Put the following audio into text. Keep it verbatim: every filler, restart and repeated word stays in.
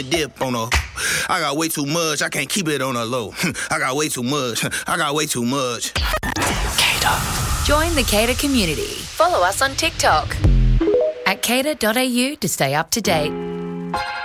dip on a. I got way too much. I can't keep it on a low. I got way too much. I got way too much. Cater. Join the Cater community. Follow us on TikTok at cater dot a u to stay up to date.